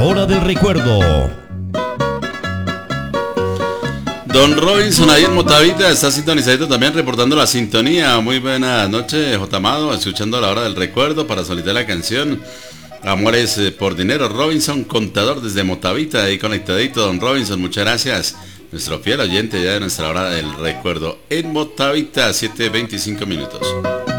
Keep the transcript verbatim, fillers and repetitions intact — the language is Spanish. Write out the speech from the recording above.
hora del recuerdo. Don Robinson ahí en Motavita está sintonizadito también, reportando la sintonía. Muy buena noche, J. Amado, escuchando la hora del recuerdo para solicitar la canción Amores por Dinero. Robinson, contador desde Motavita, ahí conectadito. Don Robinson, muchas gracias. Nuestro fiel oyente ya de nuestra hora del recuerdo en Motavita, siete veinticinco minutos.